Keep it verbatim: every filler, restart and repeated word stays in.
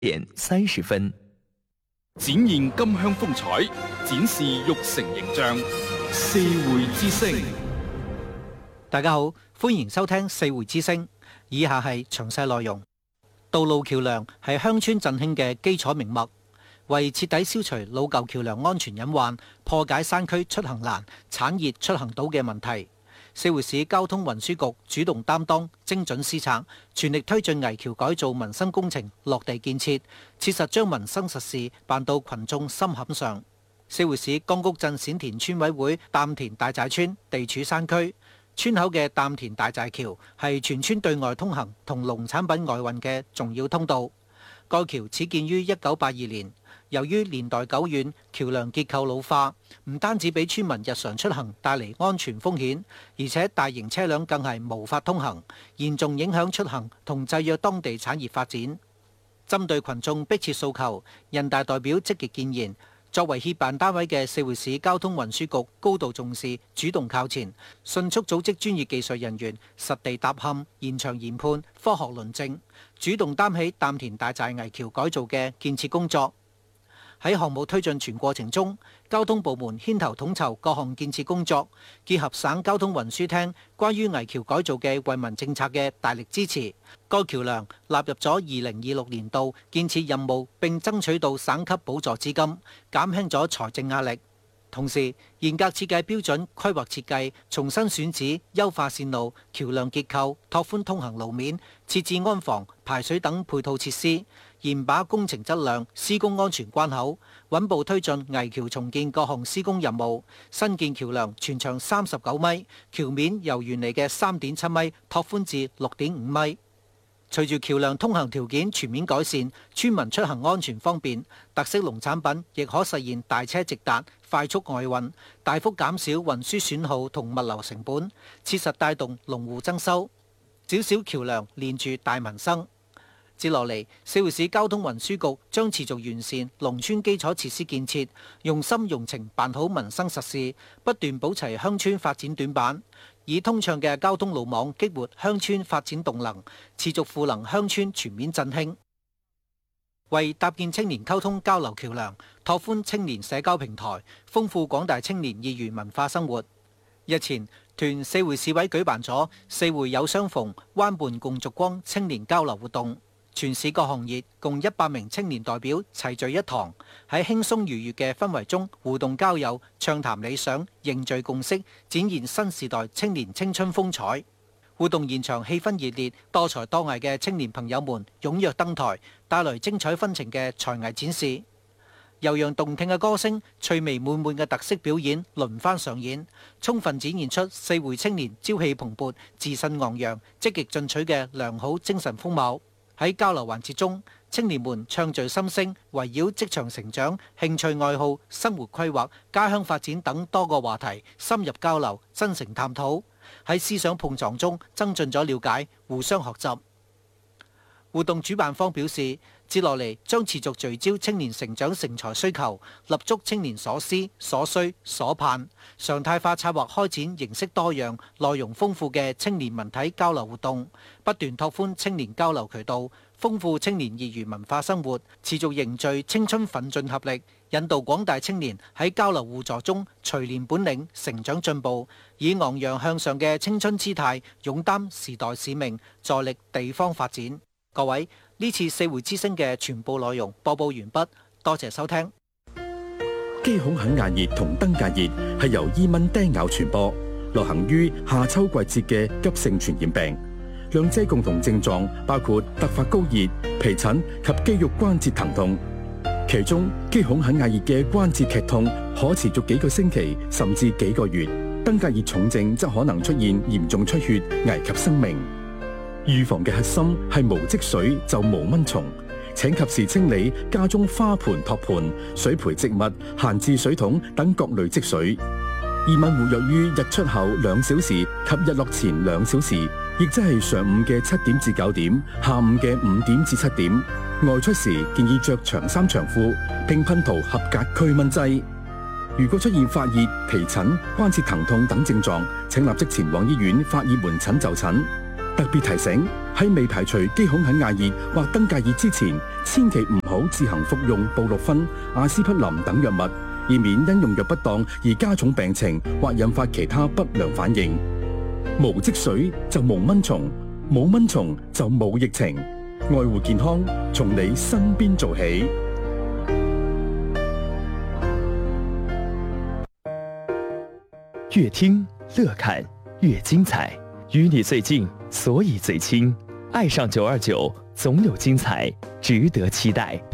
點三十分， 展現金鄉風采，展示玉成形象。四會之聲， 大家好，歡迎收聽四會之聲。以下係詳細內容。道路橋樑係鄉村振興嘅基礎命脈，為徹底消除老舊橋樑安全隱患，破解山區出行難、產業出行島嘅問題，四會市交通運輸局主動擔當，精準施策，全力推進危橋改造民生工程落地建設，切實將民生實事辦到群眾心坎上。四會市江谷鎮冼田村委會擔田大寨村地處山區，村口嘅擔田大寨橋係全村對外通行同農產品外運嘅重要通道。該橋始建於一九八二年，由於年代久遠，橋梁結構老化，唔單止俾村民日常出行帶嚟安全風險，而且大型車輛更係無法通行，嚴重影響出行同制約當地產業發展。針對群眾迫切訴求，人大代表積極建言。作為協辦單位嘅四會市交通運輸局高度重視，主動靠前，迅速組織專業技術人員實地搭勘、現場研判、科學論證，主動擔起擔田大寨危橋改造嘅建設工作。喺項目推進全過程中，交通部門牽頭統籌各項建設工作，結合省交通運輸廳關於危橋改造嘅惠民政策嘅大力支持，該橋梁納入咗二零二六年度建設任務，並爭取到省級補助資金，減輕咗財政壓力。同時，嚴格設計標準規劃設計，重新選址、優化線路、橋梁結構、拓寬通行路面、設置安防、排水等配套設施，嚴把工程質量、施工安全關口，穩步推進危橋重建各項施工任務。新建橋梁全長三十九米，橋面由原嚟嘅三點七米拓寬至六點五米。隨住橋梁通行條件全面改善，村民出行安全方便，特色農產品亦可實現大車直達、快速外運，大幅減少運輸損耗同物流成本，切實帶動農戶增收。小小橋梁連住大民生。接落嚟，四會市交通運輸局將持續完善農村基礎設施建設，用心用情辦好民生實事，不斷補齊鄉村發展短板，以通暢嘅交通路網激活鄉村發展動能，持續賦能鄉村全面振興。為搭建青年溝通交流橋梁，拓寬青年社交平台，豐富廣大青年業餘文化生活。日前，團四會市委舉辦咗四會有相逢，灣伴共燭光青年交流活動。全市各行業共一百名青年代表齊聚一堂，喺輕鬆愉悅嘅氛圍中互動交友、暢談理想、凝聚共識，展現新時代青年青春風采。活動現場氣氛熱烈，多才多藝嘅青年朋友們踴躍登台，帶來精彩紛呈嘅才藝展示。悠揚動聽嘅歌聲、趣味滿滿嘅特色表演輪番上演，充分展現出四會青年朝氣蓬勃、自信昂揚、積極進取嘅良好精神風貌。喺交流環節中，青年們暢聚心聲，圍繞職場成長、興趣愛好、生活規劃、家鄉發展等多個話題深入交流、真誠探討，喺思想碰撞中增進咗了解，互相學習。活動主辦方表示，接落嚟將持續聚焦青年成長成才需求，立足青年所思、所需、所盼，常態化策劃開展形式多樣、內容豐富嘅青年文體交流活動，不斷拓寬青年交流渠道，豐富青年業餘文化生活，持續凝聚青春奮進合力，引導廣大青年喺交流互助中錘煉本領、成長進步，以昂揚向上嘅青春姿態，勇擔時代使命，助力地方發展。各位，呢次四會之聲嘅全部內容播報完畢，多謝收聽。 肌孔肯亞熱同登革熱係由伊蚊叮咬傳播，流行於夏秋季節嘅急性傳染病。兩者共同症狀包括突發高熱、皮疹及肌肉關節疼痛。其中，肌孔肯亞熱嘅關節劇痛可持續幾個星期甚至幾個月，登革熱重症則可能出現嚴重出血，危及生命。預防嘅核心係無積水就無蚊蟲，請及時清理家中花盆、托盤、水培植物、閒置水桶等各類積水。伊蚊活躍於日出後兩小時及日落前兩小時，亦即係上午嘅七點至九點，下午嘅五點至七點。外出時建議着長衫長褲，並噴塗合格驅蚊劑。如果出現發熱、皮疹、關節疼痛等症狀，請立即前往醫院發熱門診就診。 特別提醒，喺未排除肌孔肯亞熱或登革熱之前，千祈唔好自行服用布洛芬、阿司匹林等藥物，以免因用藥不當而加重病情或引發其他不良反應。無積水就無蚊蟲，冇蚊蟲就冇疫情。愛護健康，從你身邊做起。 越聽樂看越精彩，與你最近，所以最親。愛上九二九，總有精彩，值得期待。